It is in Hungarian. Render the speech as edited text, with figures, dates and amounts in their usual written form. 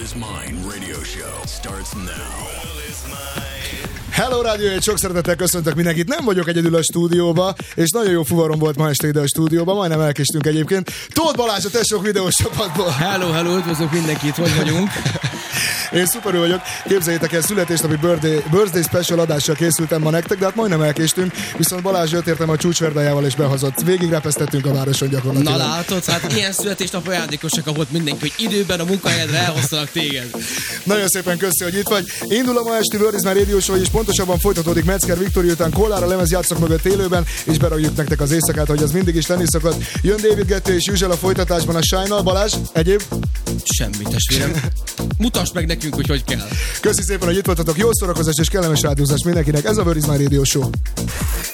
Is Mine radio show starts now. Hello Rádió, egy sok szeretettel köszöntök mindenkit. Nem vagyok egyedül a stúdióba, és nagyon jó fuvarom volt ma este ide a stúdióba, majdnem elkéstünk egyébként. Tóth Balázs a Tesók videós csapatból. Hello, üdvözlök mindenkit, hogy vagyunk? Én szuperül vagyok. Képzeljétek el, születésnapi birthday special adással készültem ma nektek, de hát majdnem elkéstünk, viszont Balázs jött értem a csúcsverdájával és behozott. Végig repesztettünk a városon gyakorlatilag. Na látod, hát ilyen születésnap ajándékosra kapott mindenki, hogy időben a munkahelyedre elhoztalak téged. Nagyon szépen köszi, hogy itt vagy. Indul a ma esti World Is Mine Radio Show, és pontosabban folytatódik Metzger Viktória után Kollára lemez játszok mögött élőben, és berakjuk nektek az éjszakát, hogy az mindig is lenni szokott. Jön David Guetta és Usual a folytatásban a Shine-nal. Balázs, egyéb? Semmi, testvérem. Mutasd meg nekünk, hogy kell. Köszi szépen, hogy itt voltatok. Jó szórakozást és kellemes rádiózást mindenkinek. Ez a World Is Mine Radio Show.